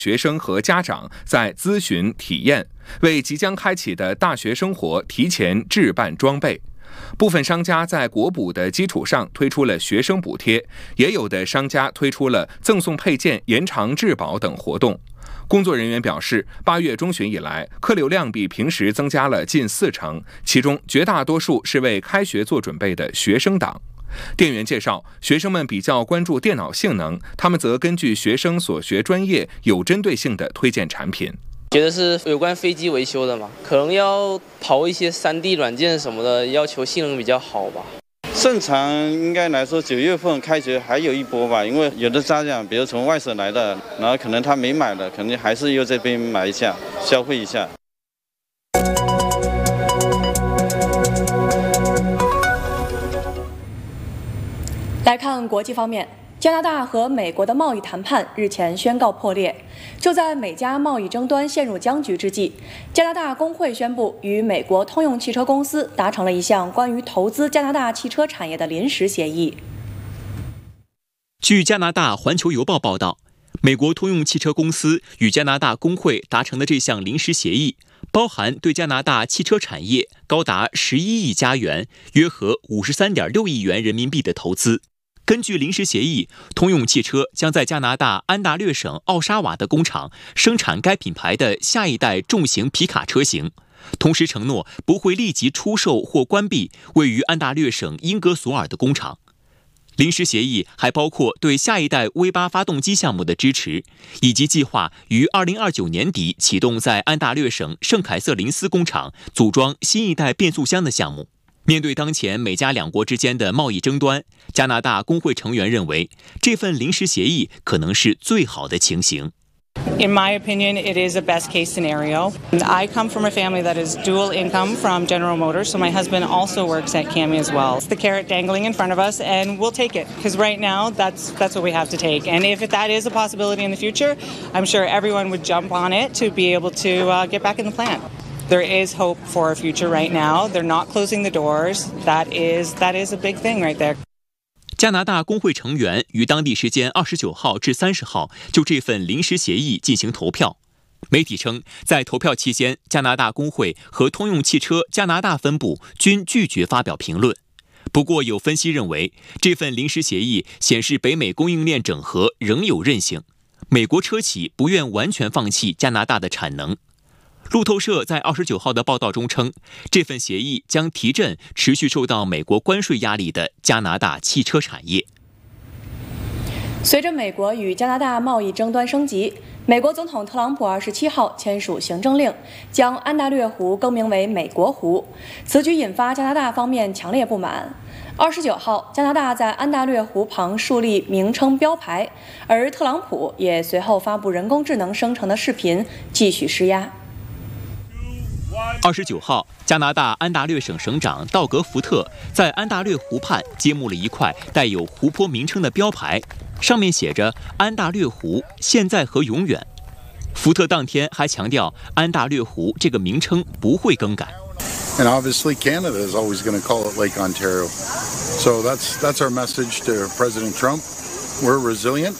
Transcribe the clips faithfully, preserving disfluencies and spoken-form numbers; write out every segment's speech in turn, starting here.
学生和家长在咨询体验，为即将开启的大学生活提前置办装备。部分商家在国补的基础上推出了学生补贴，也有的商家推出了赠送配件、延长质保等活动。工作人员表示，八月中旬以来，客流量比平时增加了近四成，其中绝大多数是为开学做准备的学生党。店员介绍，学生们比较关注电脑性能，他们则根据学生所学专业有针对性地推荐产品。 觉得是有关飞机维修的嘛，可能要跑一些 三 D 软件什么的，要求性能比较好吧。 正常应该来说，九月份开学还有一波吧，因为有的家长，比如从外省来的，然后可能他没买的，肯定还是又这边买一下，消费一下。 来看国际方面，加拿大和美国的贸易谈判日前宣告破裂。就在美加贸易争端陷入僵局之际，加拿大工会宣布与美国通用汽车公司达成了一项关于投资加拿大汽车产业的临时协议。 据加拿大《环球邮报》报道，美国通用汽车公司与加拿大工会达成的这项临时协议，包含对加拿大汽车产业高达十一亿加元，约合五十三点六亿元人民币的投资。根据临时协议，通用汽车将在加拿大安大略省奥沙瓦的工厂生产该品牌的下一代重型皮卡车型，同时承诺不会立即出售或关闭位于安大略省英格索尔的工厂。临时协议还包括对下一代 V 八 发动机项目的支持，以及计划于二零二九年底启动在安大略省圣凯瑟琳斯工厂组装新一代变速箱的项目。面对当前美加两国之间的贸易争端，加拿大工会成员认为，这份临时协议可能是最好的情形。 In my opinion, it is a best case scenario. I come from a family that is dual income from General Motors, so my husband also works at C A M I as well. It's the carrot dangling in front of us, and we'll take it, because right now that's that's what we have to take. And if that is a possibility in the future, I'm sure everyone would jump on it to be able to uh, get back in the plant.There is hope for a future right now. They're not closing the doors. That is that is a big thing right there. 加拿大工会成员于当地时间二十九号至三十号就这份临时协议进行投票。媒体称，在投票期间，加拿大工会和通用汽车加拿大分部均拒绝发表评论。不过，有分析认为，这份临时协议显示北美供应链整合仍有韧性，美国车企不愿完全放弃加拿大的产能。路透社在二十九号的报道中称，这份协议将提振持续受到美国关税压力的加拿大汽车产业。 随着美国与加拿大贸易争端升级，美国总统特朗普二十七号签署行政令，将安大略湖更名为美国湖。此举引发加拿大方面强烈不满。二十九号，加拿大在安大略湖旁树立名称标牌，而特朗普也随后发布人工智能生成的视频，继续施压。 二十九号，加拿大安大略省省长道格·福特在安大略湖畔揭幕了一块带有湖泊名称的标牌，上面写着“安大略湖，现在和永远”。福特当天还强调，安大略湖这个名称不会更改。 And obviously, Canada is always going to call it Lake Ontario. So that's that's our message to President Trump. We're resilient,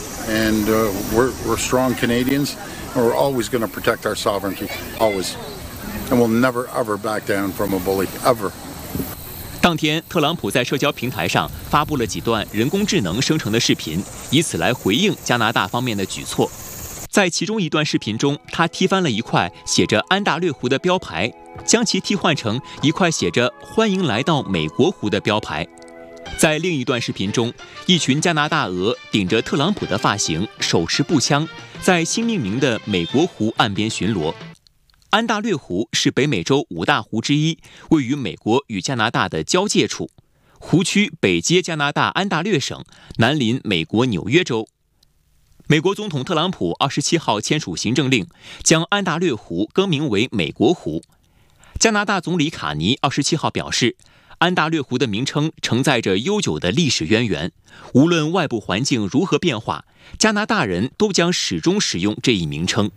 and uh, we're we're strong Canadians, and we're always going to protect our sovereignty, always. And we'll never ever back down from a bully, ever. 当天，特朗普在社交平台上发布了几段人工智能生成的视频，以此来回应加拿大方面的举措。在其中一段视频中，他踢翻了一块写着安大略湖的标牌，将其替换成一块写着欢迎来到美国湖的标牌。在另一段视频中，一群加拿大鹅顶着特朗普的发型，手持步枪，在新命名的美国湖岸边巡逻。安大略湖是北美洲五大湖之一，位于美国与加拿大的交界处。湖区北接加拿大安大略省，南临美国纽约州。美国总统特朗普二十七号签署行政令，将安大略湖更名为美国湖。加拿大总理卡尼二十七号表示，安大略湖的名称承载着悠久的历史渊源，无论外部环境如何变化，加拿大人都将始终使用这一名称。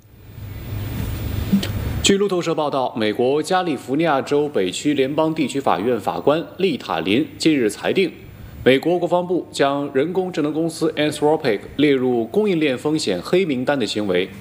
据路透社报道，美国加利福尼亚州北区联邦地区法院法官利塔林近日裁定， 美国国防部将人工智能公司 Anthropic 列入供应链风险黑名单的行为